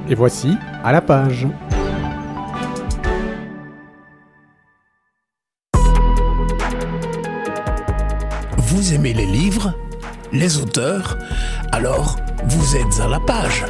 Et voici À la page. Vous aimez les livres, les auteurs, alors vous êtes à la page.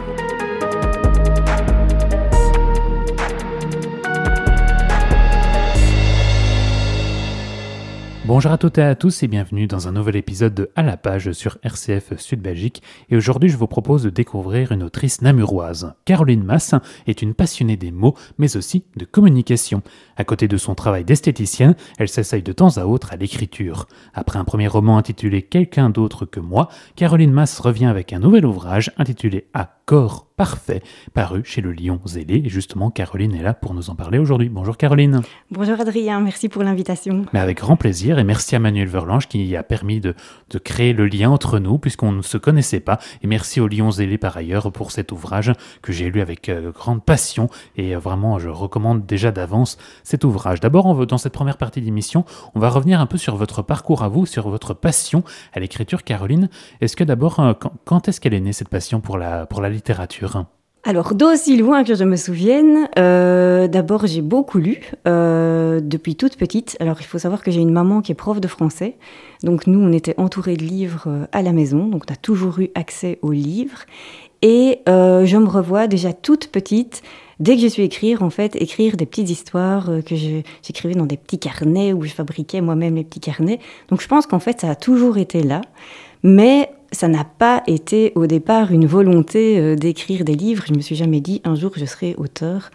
Bonjour à toutes et à tous et bienvenue dans un nouvel épisode de À la page sur RCF Sud Belgique. Et aujourd'hui, je vous propose de découvrir une autrice namuroise. Caroline Maass est une passionnée des mots, mais aussi de communication. À côté de son travail d'esthéticienne, elle s'essaye de temps à autre à l'écriture. Après un premier roman intitulé Quelqu'un d'autre que moi, Caroline Maass revient avec un nouvel ouvrage intitulé Accord parfait, paru chez le Lion Zélé. Et justement, Caroline est là pour nous en parler aujourd'hui. Bonjour Caroline. Bonjour Adrien, merci pour l'invitation. Mais avec grand plaisir et merci à Manuel Verlange qui a permis de créer le lien entre nous puisqu'on ne se connaissait pas. Et merci au Lion Zélé par ailleurs pour cet ouvrage que j'ai lu avec grande passion et vraiment je recommande déjà d'avance cet ouvrage. D'abord, dans cette première partie d'émission, on va revenir un peu sur votre parcours à vous, sur votre passion à l'écriture. Caroline, est-ce que d'abord, quand est-ce qu'elle est née cette passion pour la littérature ? Alors, d'aussi loin que je me souvienne, d'abord j'ai beaucoup lu depuis toute petite. Alors, il faut savoir que j'ai une maman qui est prof de français. Donc, nous, on était entourés de livres à la maison. Donc, on a toujours eu accès aux livres. Et je me revois déjà toute petite, dès que j'ai su écrire des petites histoires que j'écrivais dans des petits carnets où je fabriquais moi-même les petits carnets. Donc, je pense qu'en fait, ça a toujours été là. Mais ça n'a pas été au départ une volonté d'écrire des livres. Je ne me suis jamais dit un jour je serai auteur.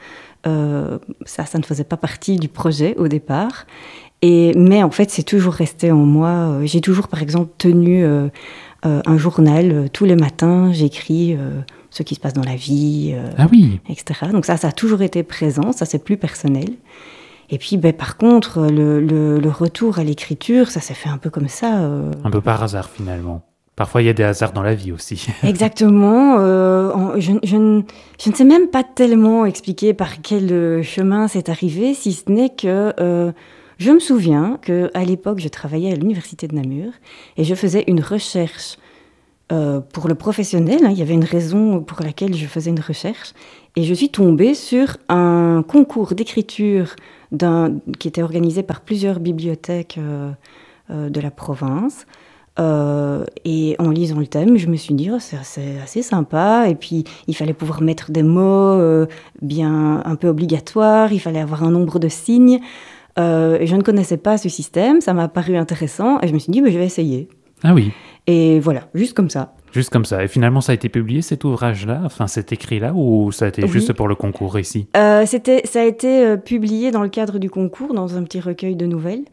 Ça ne faisait pas partie du projet au départ. Mais en fait, c'est toujours resté en moi. J'ai toujours, par exemple, tenu un journal tous les matins. J'écris ce qui se passe dans la vie, etc. Donc ça a toujours été présent. Ça, c'est plus personnel. Et puis, par contre, le retour à l'écriture, ça s'est fait un peu comme ça. Un peu par hasard, finalement. Parfois, il y a des hasards dans la vie aussi. Exactement. Je ne sais même pas tellement expliquer par quel chemin c'est arrivé, si ce n'est que je me souviens qu'à l'époque, je travaillais à l'université de Namur et je faisais une recherche pour le professionnel. Il y avait une raison pour laquelle je faisais une recherche. Et je suis tombée sur un concours d'écriture qui était organisé par plusieurs bibliothèques de la province. Et en lisant le thème, je me suis dit c'est assez sympa. Et puis il fallait pouvoir mettre des mots bien un peu obligatoires. Il fallait avoir un nombre de signes. Et je ne connaissais pas ce système. Ça m'a paru intéressant et je me suis dit je vais essayer. Ah oui. Et voilà, juste comme ça. Juste comme ça. Et finalement, ça a été publié, cet ouvrage-là, enfin cet écrit-là, ou ça a été juste pour le concours ici ? Ça a été publié dans le cadre du concours, dans un petit recueil de nouvelles.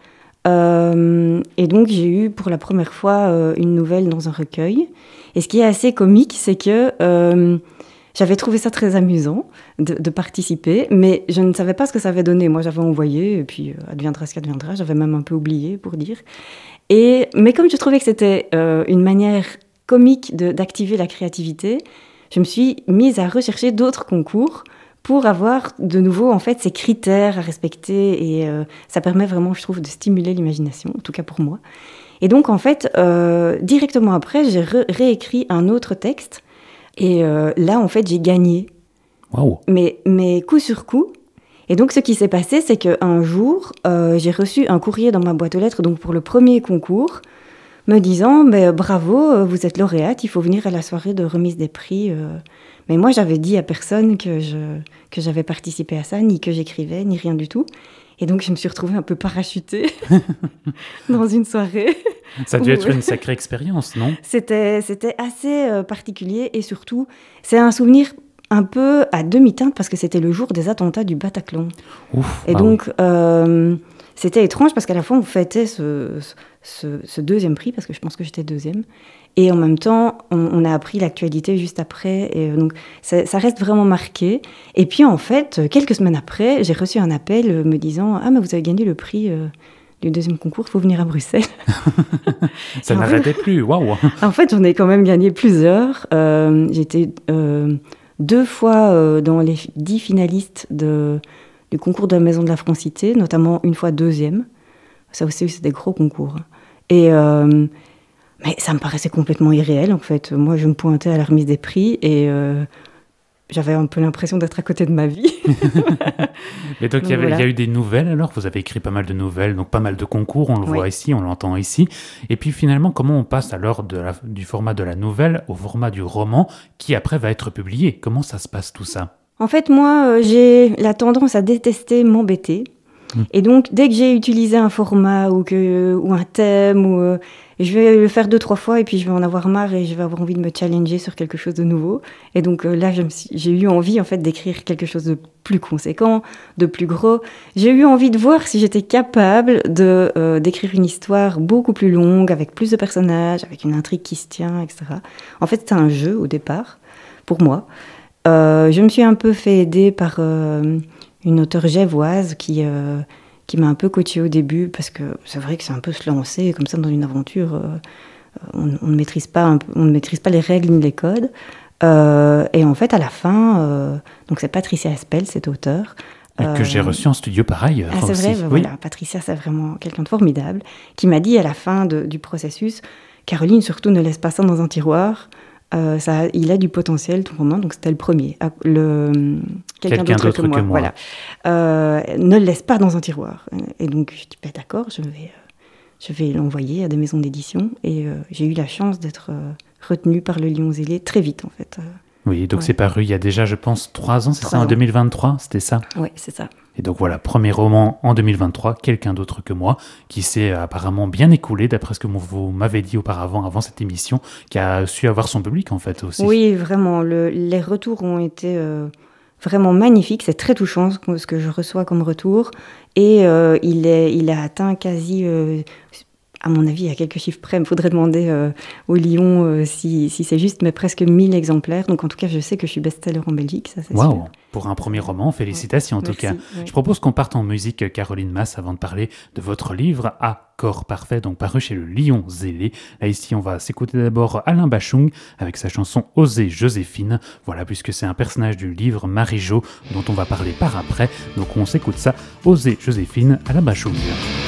Et donc, j'ai eu pour la première fois une nouvelle dans un recueil. Et ce qui est assez comique, c'est que j'avais trouvé ça très amusant de participer, mais je ne savais pas ce que ça avait donné. Moi, j'avais envoyé, et puis adviendra ce qu'adviendra. J'avais même un peu oublié, pour dire. Mais comme je trouvais que c'était une manière comique d'activer la créativité, je me suis mise à rechercher d'autres concours pour avoir de nouveau en fait ces critères à respecter et ça permet vraiment, je trouve, de stimuler l'imagination, en tout cas pour moi. Et donc en fait, directement après, j'ai réécrit un autre texte et là en fait j'ai gagné. Waouh. Mais coup sur coup. Et donc ce qui s'est passé, c'est qu'un jour, j'ai reçu un courrier dans ma boîte aux lettres, donc pour le premier concours, me disant bravo, vous êtes lauréate, il faut venir à la soirée de remise des prix. Mais moi, j'avais dit à personne que j'avais participé à ça, ni que j'écrivais, ni rien du tout. Et donc, je me suis retrouvée un peu parachutée dans une soirée. Ça a dû être une sacrée expérience, non ? C'était assez particulier et surtout, c'est un souvenir un peu à demi-teinte parce que c'était le jour des attentats du Bataclan. Ouf, et donc, c'était étrange parce qu'à la fois, on fêtait ce deuxième prix, parce que je pense que j'étais deuxième. Et en même temps, on a appris l'actualité juste après. Et donc, ça reste vraiment marqué. Et puis, en fait, quelques semaines après, j'ai reçu un appel me disant « Ah, mais vous avez gagné le prix du deuxième concours, il faut venir à Bruxelles. » Ça n'arrêtait plus, waouh. En fait, j'en ai quand même gagné plusieurs. J'étais 2 fois dans les 10 finalistes du concours de la Maison de la Francité, notamment une fois 2e. Ça aussi, c'est des gros concours. Mais ça me paraissait complètement irréel, en fait. Moi, je me pointais à la remise des prix et j'avais un peu l'impression d'être à côté de ma vie. Mais donc, il y a eu des nouvelles alors, vous avez écrit pas mal de nouvelles, donc pas mal de concours, on le voit ici, on l'entend ici. Et puis finalement, comment on passe alors du format de la nouvelle au format du roman qui après va être publié? Comment ça se passe tout ça? En fait, moi, j'ai la tendance à détester m'embêter. Et donc, dès que j'ai utilisé un format ou un thème, je vais le faire 2-3 fois et puis je vais en avoir marre et je vais avoir envie de me challenger sur quelque chose de nouveau. Et donc là, j'ai eu envie en fait d'écrire quelque chose de plus conséquent, de plus gros. J'ai eu envie de voir si j'étais capable d'écrire une histoire beaucoup plus longue, avec plus de personnages, avec une intrigue qui se tient, etc. En fait, c'était un jeu au départ, pour moi. Je me suis un peu fait aider par une auteure genevoise qui m'a un peu coachée au début, parce que c'est vrai que c'est un peu se lancer comme ça dans une aventure. On ne maîtrise pas les règles ni les codes. Et en fait, à la fin, donc c'est Patricia Aspel, cette auteure. Que j'ai reçue en studio par ailleurs. C'est aussi. vrai, voilà, Patricia, c'est vraiment quelqu'un de formidable, qui m'a dit à la fin du processus, Caroline, surtout ne laisse pas ça dans un tiroir. Il a du potentiel, ton roman, donc c'était le premier. Quelqu'un d'autre que moi. Voilà. Ne le laisse pas dans un tiroir. Et donc, je dis, d'accord, je vais l'envoyer à des maisons d'édition. Et j'ai eu la chance d'être retenue par le Lion Zélé très vite, en fait. Oui, donc c'est paru il y a déjà, je pense, 3 ans, c'est ça, en 2023, c'était ça? Oui, c'est ça. Et donc voilà, premier roman en 2023, quelqu'un d'autre que moi, qui s'est apparemment bien écoulé, d'après ce que vous m'avez dit auparavant, avant cette émission, qui a su avoir son public en fait aussi. Oui, vraiment, les retours ont été vraiment magnifiques, c'est très touchant ce que je reçois comme retour, et il a atteint quasi... à mon avis, à quelques chiffres près, il faudrait demander au Lion si c'est juste, mais presque 1000 exemplaires. Donc en tout cas, je sais que je suis best-seller en Belgique, ça c'est sûr. Pour un premier roman, félicitations en tout cas. Oui. Je propose qu'on parte en musique, Caroline Masse, avant de parler de votre livre « À corps parfait », donc paru chez le Lion Zélé. Là ici, on va s'écouter d'abord Alain Bachung avec sa chanson « Oser Joséphine ». Voilà, puisque c'est un personnage du livre Marie-Jo dont on va parler par après. Donc on s'écoute ça, « Oser Joséphine » Alain Bachung.